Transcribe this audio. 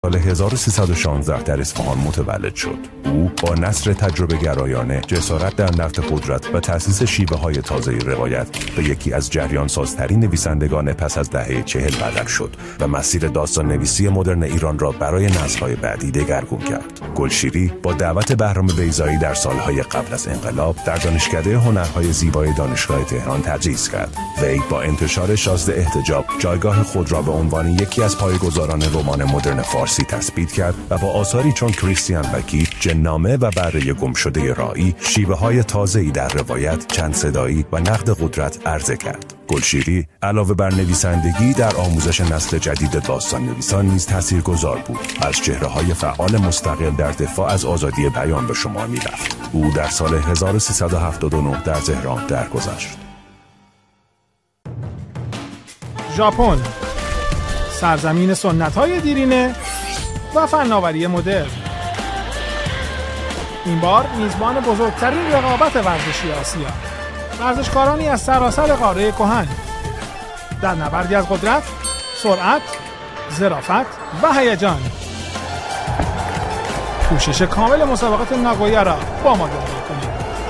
سال 1316 در اصفهان متولد شد. او با نثر تجربه گرایانه، جسارت در نقد قدرت و تأسیس شیوه‌های تازه روایت به یکی از جریان سازترین نویسندگان پس از دهه 40 بدل شد و مسیر داستان نویسی مدرن ایران را برای نسل‌های بعدی دگرگون کرد. گلشیری با دعوت بهرام بیضایی در سالهای قبل از انقلاب در دانشکده هنرهای زیبای دانشگاه تهران تدریس کرد. وی با انتشار شازده احتجاب جایگاه خود را به عنوان یکی از پایه‌گذاران رمان مدرن فارسی تثبیت کرد و با آثاری چون کریستیان وکی، جن‌نامه و بره گمشده رائی شیوه‌های تازه‌ای در روایت، چند صدایی و نقد قدرت عرضه کرد. گلشیری علاوه بر نویسندگی در آموزش نسل جدید داستان نویسان نیز تاثیرگذار بود. از چهره‌های فعال مستقل در دفاع از آزادی بیان به شمار می‌رفت. او در سال 1379 در تهران درگذشت. ژاپن، سرزمین سنت‌های دیرینه و فناوری مدرن. این بار میزبان بزرگترین رقابت ورزشی آسیا، ورزشکارانی از سراسر قاره کهن در نبردی از قدرت، سرعت، ظرافت و هیجان. پوشش کامل مسابقات ناگویا را با ما دنبال کنید.